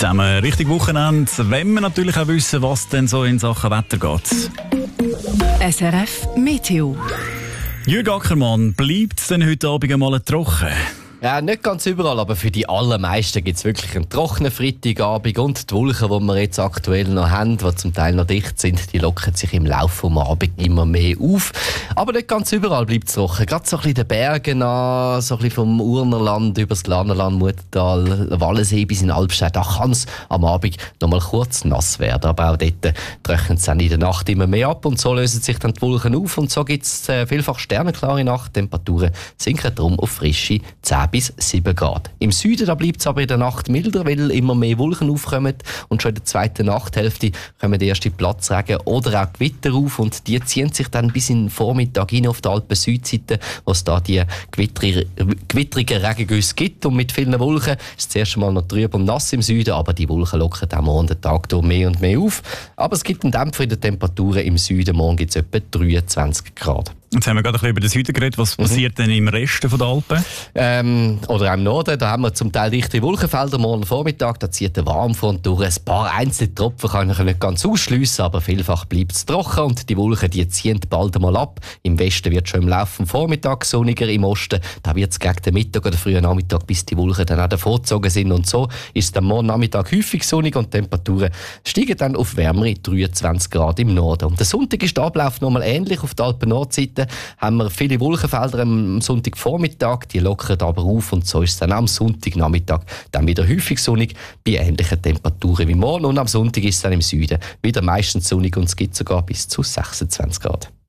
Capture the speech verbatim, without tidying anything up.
zusammen, richtig Wochenende, wenn wir natürlich auch wissen, was denn so in Sachen Wetter geht. S R F Meteo. Jürg Ackermann, bleibt es denn heute Abend einmal trocken? Ja, nicht ganz überall, aber für die allermeisten gibt es wirklich einen trockenen Freitagabend. Und die Wolken, die wir jetzt aktuell noch haben, die zum Teil noch dicht sind, die lockern sich im Laufe des Abends immer mehr auf. Aber nicht ganz überall bleibt es trocken. Gerade so ein bisschen den Bergen an, so ein bisschen vom Urnerland über das Lannerland, Muttal, Wallensee bis in Albstadt. Da kann es am Abend noch mal kurz nass werden. Aber auch dort trocknet es dann in der Nacht immer mehr ab. Und so lösen sich dann die Wolken auf. Und so gibt es äh, vielfach sternenklare Nachttemperaturen, sinken darum auf frische zehn bis sieben Grad. Im Süden da bleibt es aber in der Nacht milder, weil immer mehr Wolken aufkommen und schon in der zweiten Nachthälfte kommen die ersten Platzregen oder auch Gewitter auf und die ziehen sich dann bis in den Vormittag hin auf der Alpen-Südseite, wo es da die gewittrige, gewittrigen Regengüsse gibt und mit vielen Wolken ist es zuerst einmal noch trüb und nass im Süden, aber die Wolken lockern auch morgen den Tag durch mehr und mehr auf. Aber es gibt einen Dämpfer in den Temperaturen im Süden, morgen gibt es etwa dreiundzwanzig Grad. Jetzt haben wir gerade ein bisschen über den Süden geredet. Was passiert mhm. denn im Rest der Alpen? Ähm, oder auch im Norden, da haben wir zum Teil dichte Wolkenfelder morgen Vormittag, da zieht der Warmfront durch. Ein paar einzelne Tropfen kann ich nicht ganz ausschliessen, aber vielfach bleibt es trocken und die Wolken die ziehen bald einmal ab. Im Westen wird schon im Laufe des Vormittags sonniger, im Osten da wird es gegen den Mittag oder frühen Nachmittag, bis die Wolken dann auch davongezogen sind. Und so ist es dann morgen Nachmittag häufig sonnig und die Temperaturen steigen dann auf wärmere dreiundzwanzig Grad im Norden. Und der Sonntag ist der Ablauf nochmal ähnlich. Auf der Alpen-Nordseite haben wir viele Wolkenfelder am Sonntagvormittag, die lockern aber auf und so ist es dann am Sonntagnachmittag dann wieder häufig sonnig bei ähnlichen Temperaturen wie morgen und am Sonntag ist es dann im Süden wieder meistens sonnig und es gibt sogar bis zu sechsundzwanzig Grad.